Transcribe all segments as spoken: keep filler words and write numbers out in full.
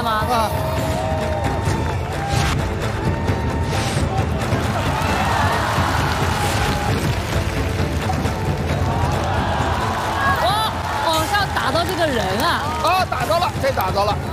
的吗？ 啊。 打到这个人啊！ 啊，打着了，这打着了。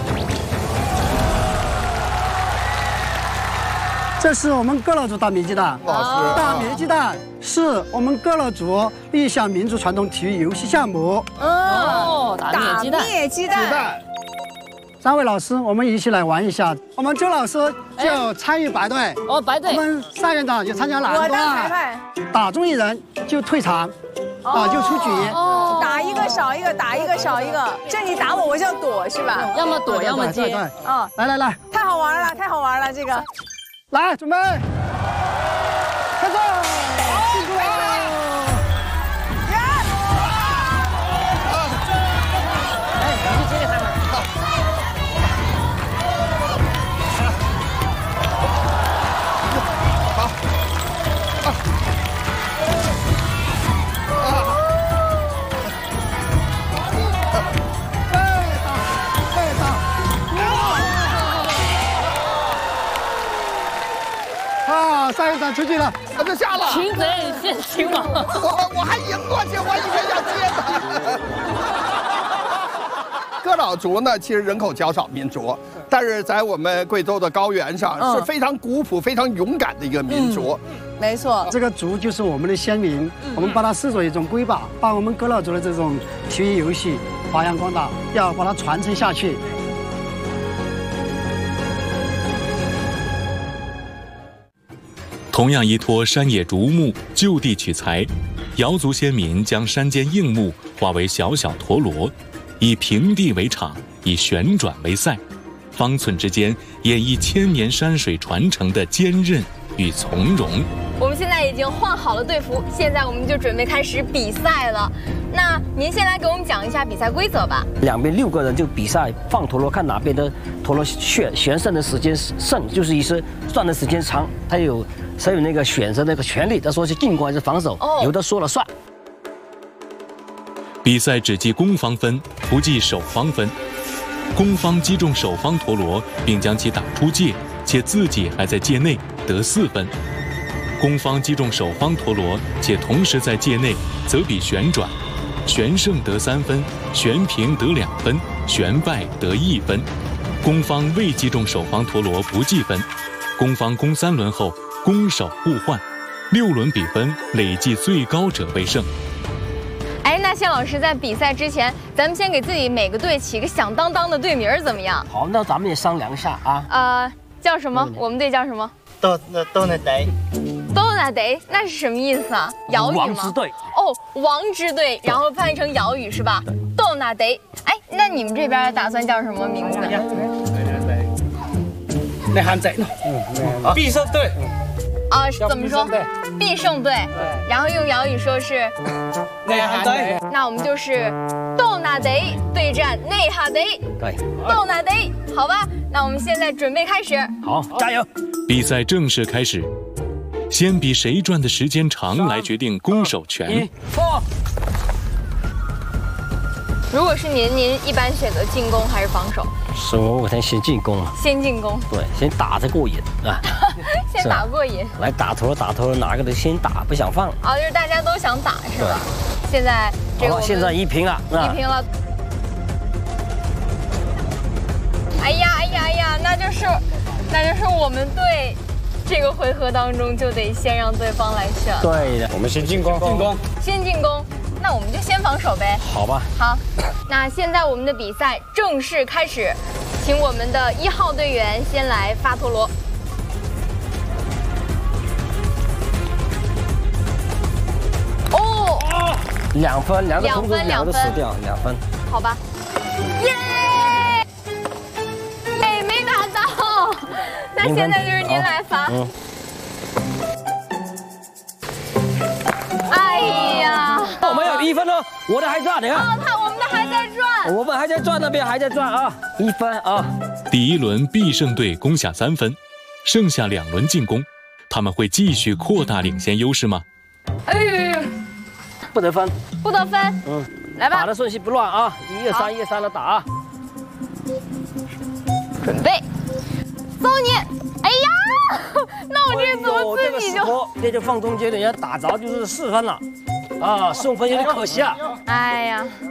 这是我们仡佬族大米鸡蛋。 老师， 大米鸡蛋是我们仡佬族一项民族传统体育游戏项目。 哦，打灭鸡蛋。 打灭鸡蛋。 三位老师，我们一起来玩一下。我们周老师就参与白队。 哦，白队。 我们单院长就参加蓝队。 我当裁判。 打中一人就退场。 啊，就出局哦，打一个少一个，打一个少一个。这你打我，我就要躲是吧？ 要么躲，要么接。 对， 哦， 来来来， 太好玩了，太好玩了，这个。 来，准备，开始。进攻！ 哎，你去接给他们。 好。好。 啊，单院长出去了，他就下了。 擒贼先擒王。 我我还赢过去，我以为要接他。仡佬族呢，其实人口较少民族，但是在我们贵州的高原上、嗯、是非常古朴、非常勇敢的一个民族。 嗯、没错， 这个族就是我们的先民，嗯、我们把它视作一种瑰宝，把我们仡佬族的这种体育游戏发扬光大，要把它传承下去。 同样依托山野竹木，就地取材，瑶族先民将山间硬木化为小小陀螺，以平地为场，以旋转为赛，方寸之间演绎千年山水传承的坚韧与从容。 我们现在已经换好了队服，现在我们就准备开始比赛了。那您先来给我们讲一下比赛规则吧。 两边六个人就比赛放陀螺，看哪边的陀螺旋旋胜的时间胜，就是意思转的时间长，他有谁有那个选择那个权利，他说是进攻还是防守，哦、有的说了算。 比赛只计攻方分，不计守方分。攻方击中守方陀螺，并将其打出界，且自己还在界内，得四分。 攻方击中守方陀螺，且同时在界内，则比旋转，旋胜得三分，旋平得两分，旋败得一分。攻方未击中守方陀螺不计分。攻方攻三轮后，攻守互换，六轮比分累计最高者为胜。 哎，那谢老师在比赛之前，咱们先给自己每个队起个响当当的队名怎么样？ 好，那咱们也商量一下啊。 呃，叫什么？我们队叫什么？ 都都那得。 都那得，那是什么意思啊？瑶语吗？ 王之队。 哦，王之队，然后翻译成瑶语是吧？都那得。哎，那你们这边打算叫什么名字？ 那喊在，必胜队。 啊，怎么说？必胜队。然后用瑶语说是内哈得。 那我们就是都那得对战内哈得。 对。 都那得，好吧？那我们现在准备开始。 好，加油！ 比赛正式开始。 先比谁转的时间长来决定攻守权。 如果是您，您一般选择进攻还是防守？ 是我，我先先进攻啊。 先进攻。 对，先打着过瘾啊。 先打过瘾。 来打陀螺，打陀螺，哪个的先打，不想放。 啊，就是大家都想打是吧？现在这个现在一平了， 一平了。哎呀哎呀哎呀，那就是，那就是我们队。 这个回合当中就得先让对方来选。 对的， 我们先进攻，进攻， 先进攻。那我们就先防守呗。 好吧。 好，那现在我们的比赛正式开始，请我们的一号队员先来发陀螺。哦， 两分，两个同时两个都死掉，两分。 好吧。耶！哎，没打到。 那现在就是您来罚。嗯、哎呀， 我们有一分哦，我的还在，你看。 哦，他我们的还在转。 我们还在转，那边还在转啊，一分啊。 第一轮必胜队攻下三分，剩下两轮进攻，他们会继续扩大领先优势吗？ 哎， 不得分， 不得分。 嗯， 来吧。 打的顺序不乱啊，一二三，一二三的打啊。 准备，走你！哎呀，那我这怎么自己就？ 这就放中间，人家打着就是四分了，啊，送分有点可惜啊。 哎呀，